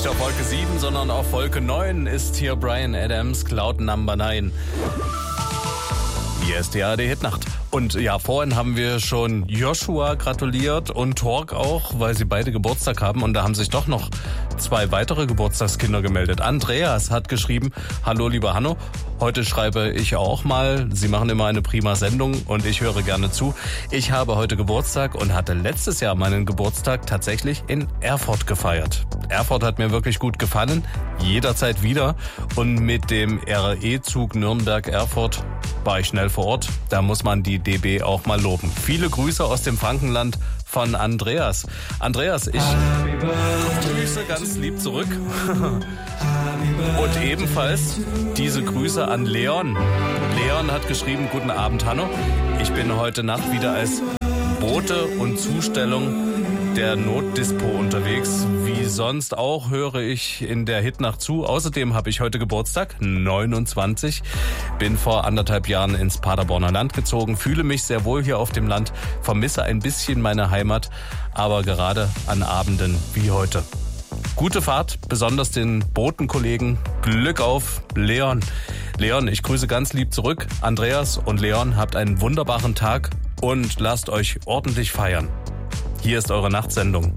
Nicht auf Wolke 7, sondern auf Wolke 9 ist hier Bryan Adams, Cloud Number 9. Hier ist die ARD-Hitnacht. Und ja, vorhin haben wir schon Joshua gratuliert und Tork auch, weil sie beide Geburtstag haben. Und da haben sich doch noch 2 weitere Geburtstagskinder gemeldet. Andreas hat geschrieben, hallo lieber Hanno, heute schreibe ich auch mal. Sie machen immer eine prima Sendung und ich höre gerne zu. Ich habe heute Geburtstag und hatte letztes Jahr meinen Geburtstag tatsächlich in Erfurt gefeiert. Erfurt hat mir wirklich gut gefallen, jederzeit wieder. Und mit dem RE-Zug Nürnberg-Erfurt war ich schnell vor Ort. Da muss man die DB auch mal loben. Viele Grüße aus dem Frankenland von Andreas. Andreas, ich grüße ganz lieb zurück. Und ebenfalls diese Grüße an Leon. Leon hat geschrieben, guten Abend Hanno. Ich bin heute Nacht wieder als Bote und Zustellung der Notdispo unterwegs. Wie sonst auch höre ich in der Hitnacht zu. Außerdem habe ich heute Geburtstag, 29. Bin vor 1,5 Jahren ins Paderborner Land gezogen, fühle mich sehr wohl hier auf dem Land, vermisse ein bisschen meine Heimat, aber gerade an Abenden wie heute. Gute Fahrt, besonders den Botenkollegen. Glück auf, Leon. Leon, ich grüße ganz lieb zurück. Andreas und Leon, habt einen wunderbaren Tag und lasst euch ordentlich feiern. Hier ist eure Nachtsendung.